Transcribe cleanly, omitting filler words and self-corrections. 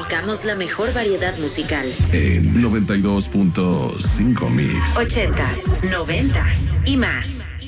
buscamos la mejor variedad musical. En 92.5 Mix. 80s, 90s y más.